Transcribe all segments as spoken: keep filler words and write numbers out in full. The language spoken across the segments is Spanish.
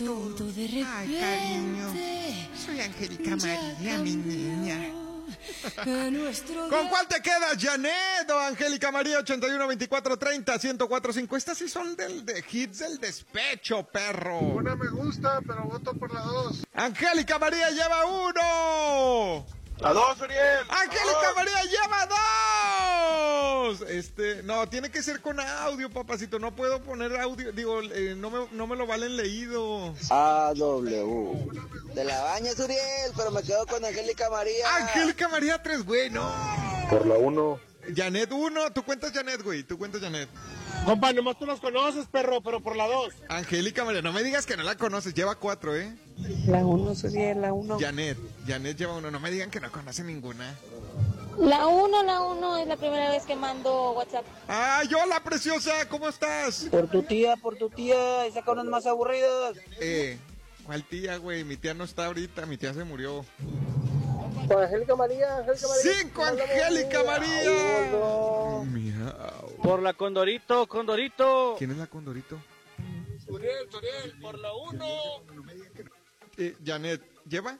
Todo de repente. Ay, cariño. Soy Angélica María, mi niña. ¿Con cuál te quedas, Janet o Angélica María? Ochenta y uno, veinticuatro, treinta, ciento cuatro, cinco. Estas sí son del de hits del despecho, perro. Una me gusta, pero voto por la dos. Angélica María lleva uno. La dos, Uriel. Angélica María lleva dos. Este, no, tiene que ser con audio, papacito. No puedo poner audio. Digo, eh, no, me, no me lo valen leído. A W. Te la bañas, Uriel, pero me quedo con Angélica María. Angélica María tres, güey, no. Por la uno. Janet uno. Tú cuentas Janet, güey. Tú cuentas Janet. Compa, nomás tú los conoces, perro, pero por la dos. Angélica María, no me digas que no la conoces. Lleva cuatro, ¿eh? La uno, Uriel, la uno. Janet. Janet lleva uno. No me digan que no conoce ninguna. La uno, la uno es la primera vez que mando WhatsApp. ¡Ay, hola, preciosa! ¿Cómo estás? Por tu tía, por tu tía, y saca unas más aburridas. Eh, ¿cuál tía, güey? Mi tía no está ahorita, mi tía se murió. Por Angélica María, Angélica María. ¡Cinco, Angélica María! Miau. Por la Condorito, Condorito. ¿Quién es la Condorito? Uriel, Uriel, por la uno. Eh, Janet, ¿lleva?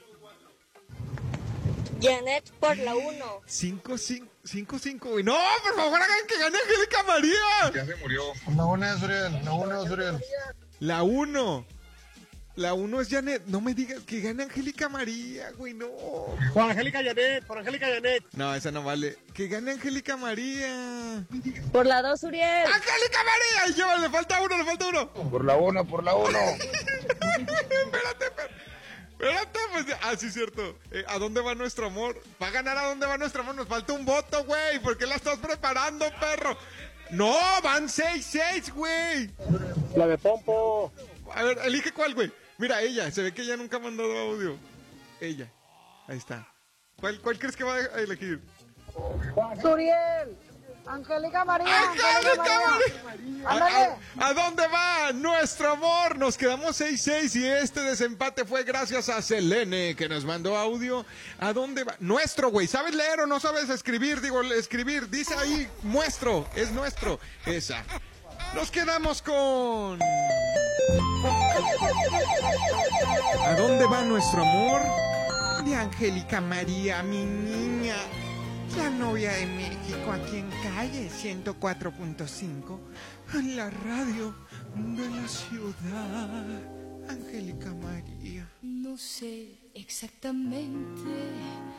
Janet por la uno. Cinco, cinco, cinco, cinco, güey. ¡No, por favor, hagan que gane Angélica María! Ya se murió. La una es Uriel, la una es Uriel. La uno. La uno es Janet. No me digas que gane Angélica María, güey, no. Por Angélica Janet, por Angélica Janet. No, esa no vale. Que gane Angélica María. Por la dos, Uriel. ¡Angélica María! Y lleva, le falta uno, le falta uno. Por la uno, por la uno. Espérate, espérate. Espérate, pues. Ah, sí, cierto. Eh, ¿A dónde va nuestro amor? Va a ganar a dónde va nuestro amor. Nos falta un voto, güey. ¿Por qué la estás preparando, perro? No, van seis, seis, güey. La de Pompo. A ver, elige cuál, güey. Mira, ella. Se ve que ella nunca ha mandado audio. Ella. Ahí está. ¿Cuál, cuál crees que va a elegir? Uriel. Angélica María. ¡Angélica María! ¿A, a, ¿A dónde va nuestro amor? Nos quedamos seis seis y este desempate fue gracias a Selene que nos mandó audio. ¿A dónde va? Nuestro, güey. ¿Sabes leer o no sabes escribir? Digo, escribir. Dice ahí, nuestro. Es nuestro. Esa. Nos quedamos con... ¿A dónde va nuestro amor? De Angélica María, mi niña. La novia de México, aquí en calle ciento cuatro punto cinco, en la radio de la ciudad. Angélica María. No sé exactamente